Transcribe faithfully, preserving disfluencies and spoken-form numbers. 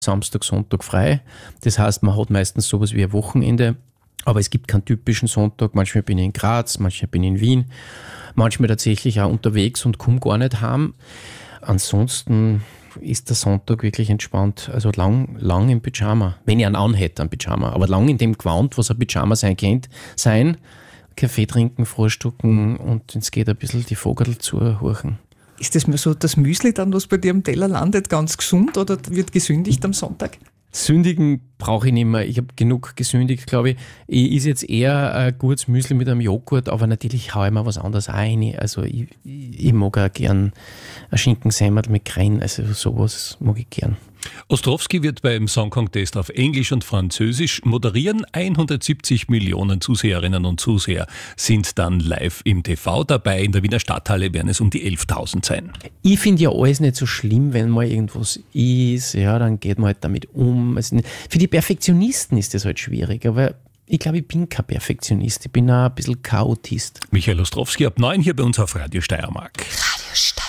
Samstag, Sonntag frei. Das heißt, man hat meistens sowas wie ein Wochenende, aber es gibt keinen typischen Sonntag. Manchmal bin ich in Graz, manchmal bin ich in Wien, manchmal tatsächlich auch unterwegs und komme gar nicht heim. Ansonsten ist der Sonntag wirklich entspannt, also lang, lang im Pyjama, wenn ich einen anhätte, einen Pyjama, aber lang in dem Gewand, was ein Pyjama sein könnte, sein, Kaffee trinken, frühstücken und es geht ein bisschen die Vogel zuhorchen. Ist das so das Müsli dann, was bei dir am Teller landet, ganz gesund oder wird gesündigt am Sonntag? Sündigen brauche ich nicht mehr. Ich habe genug gesündigt, glaube ich. Ich esse jetzt eher ein gutes Müsli mit einem Joghurt, aber natürlich haue ich mir was anderes rein. Also ich, ich, ich mag auch gern ein Schinkensemmel mit Krenn, also sowas mag ich gern. Ostrowski wird beim Song Contest auf Englisch und Französisch moderieren. hundertsiebzig Millionen Zuseherinnen und Zuseher sind dann live im T V dabei. In der Wiener Stadthalle werden es um die elftausend sein. Ich finde ja alles nicht so schlimm, wenn mal irgendwas ist, ja, dann geht man halt damit um. Also für die Perfektionisten ist das halt schwierig, aber ich glaube, ich bin kein Perfektionist, ich bin auch ein bisschen Chaotist. Michael Ostrowski ab neun hier bei uns auf Radio Steiermark. Radio Steiermark.